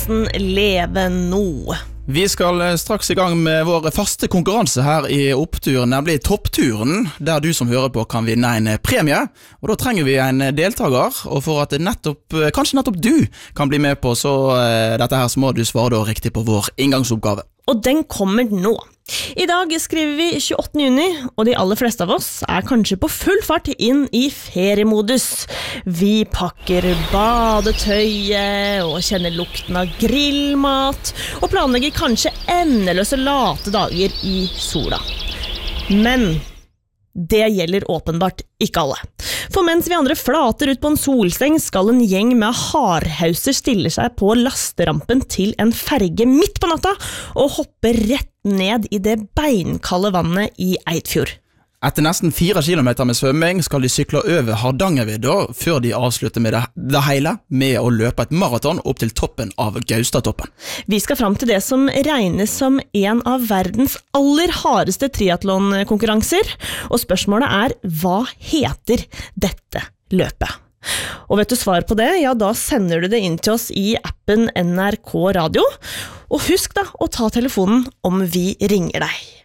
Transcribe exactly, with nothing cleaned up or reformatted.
podcasten Leve nå. Vi skal straks i gang med vår faste konkurranse her i Oppturen, nemlig Toppturen, der du som hører på kan vinne en premie. Og da trenger vi en deltaker, og for at nettopp, kanskje nettopp du kan bli med på så uh, dette her, så må du svare da riktig på vår inngangsoppgave. Og den kommer nå. I dag skriver vi tjueåttende juni, og de aller fleste av oss er kanskje på full fart inn i feriemodus. Vi pakker badetøyet og kjenner lukten av grillmat, og planlegger kanskje endeløse late dager i sola. Men det gjelder åpenbart ikke alle. For mens vi andre flater ut på en solseng, skal en gjeng med hardhauser stille seg på lasterampen til en ferge midt på natta og hoppe rett ned i det beinkalde vannet i Eidfjord. Etter nesten fire kilometer med svømming skal de sykle over Hardangervidda før de avslutter med det, det hele med å løpe et maraton opp til toppen av Gaustatoppen. Vi skal fram til det som regnes som en av verdens aller hardeste triathlonkonkurranser, og spørsmålet er, hva heter dette løpet? Og vet du svar på det? Ja, da sender du det inn til oss i appen N R K Radio, og husk da å ta telefonen om vi ringer deg.